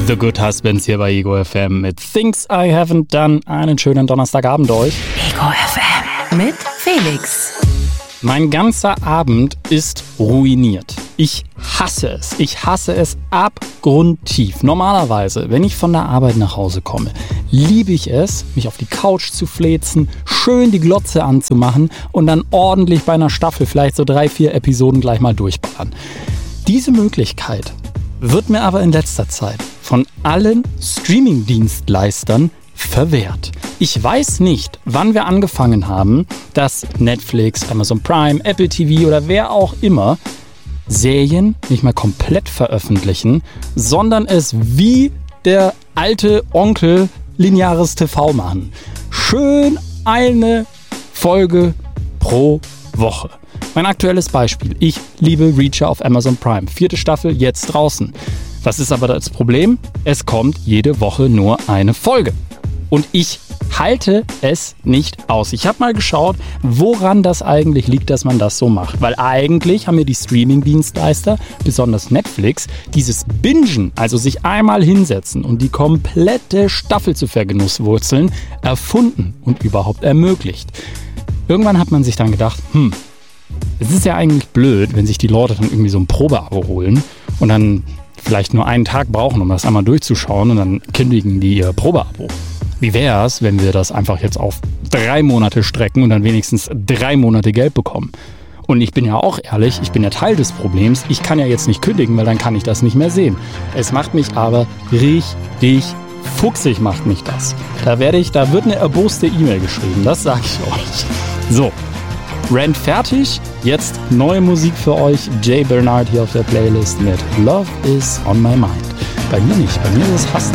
The Good Husbands hier bei Ego FM mit Things I Haven't Done. Einen schönen Donnerstagabend euch. Ego FM mit Felix. Mein ganzer Abend ist ruiniert. Ich hasse es. Ich hasse es abgrundtief. Normalerweise, wenn ich von der Arbeit nach Hause komme, liebe ich es, mich auf die Couch zu fläzen, schön die Glotze anzumachen und dann ordentlich bei einer Staffel vielleicht so 3-4 Episoden gleich mal durchballern. Diese Möglichkeit wird mir aber in letzter Zeit von allen Streaming-Dienstleistern verwehrt. Ich weiß nicht, wann wir angefangen haben, dass Netflix, Amazon Prime, Apple TV oder wer auch immer Serien nicht mehr komplett veröffentlichen, sondern es wie der alte Onkel lineares TV machen. Schön eine Folge pro Woche. Mein aktuelles Beispiel. Ich liebe Reacher auf Amazon Prime. 4. Staffel, jetzt draußen. Was ist aber das Problem? Es kommt jede Woche nur eine Folge. Und ich halte es nicht aus. Ich habe mal geschaut, woran das eigentlich liegt, dass man das so macht. Weil eigentlich haben mir die Streaming-Dienstleister, besonders Netflix, dieses Bingen, also sich einmal hinsetzen und die komplette Staffel zu vergenusswurzeln, erfunden und überhaupt ermöglicht. Irgendwann hat man sich dann gedacht, es ist ja eigentlich blöd, wenn sich die Leute dann irgendwie so ein Probeabo holen und dann vielleicht nur einen Tag brauchen, um das einmal durchzuschauen und dann kündigen die ihr Probeabo. Wie wäre es, wenn wir das einfach jetzt auf 3 Monate strecken und dann wenigstens 3 Monate Geld bekommen? Und ich bin ja auch ehrlich, ich bin ja Teil des Problems. Ich kann ja jetzt nicht kündigen, weil dann kann ich das nicht mehr sehen. Es macht mich aber richtig fuchsig, macht mich das. Da wird eine erboste E-Mail geschrieben, das sage ich euch. So, Rant fertig. Jetzt neue Musik für euch. Jay Bernard hier auf der Playlist mit Love is on my mind. Bei mir nicht, bei mir ist es Hass.